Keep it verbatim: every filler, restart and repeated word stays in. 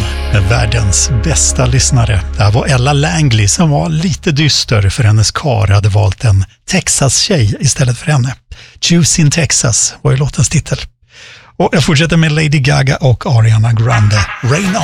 med världens bästa lyssnare. Det här var Ella Langley som var lite dyster för hennes kar hade valt en Texas-tjej istället för henne. Juice in Texas var ju låtens titel. Och jag fortsätter med Lady Gaga och Ariana Grande, Rain On.